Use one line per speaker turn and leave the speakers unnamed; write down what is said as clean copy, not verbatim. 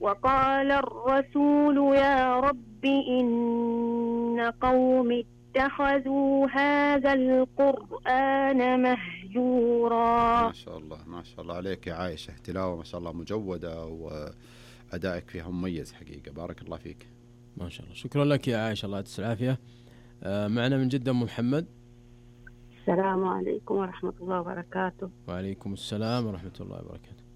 وقال الرسول يا رب إن قوم اتخذوا هذا القرآن مهجورا.
ما شاء الله ما شاء الله عليك يا عائشة، تلاوة ما شاء الله مجودة وأدائك فيها مميز حقيقة، بارك الله فيك.
ما شاء الله، شكرا لك يا عائشة، الله يعطيك العافية. معنا من جدة أم محمد.
السلام عليكم ورحمة الله وبركاته.
وعليكم السلام ورحمة الله وبركاته.